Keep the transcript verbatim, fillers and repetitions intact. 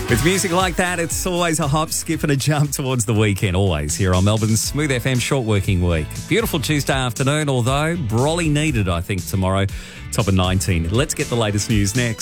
With music like that, it's always a hop, skip and a jump towards the weekend, always here on Melbourne's Smooth F M short working week. Beautiful Tuesday afternoon, although brolly needed, I think, tomorrow. Top of nineteen. Let's get the latest news next.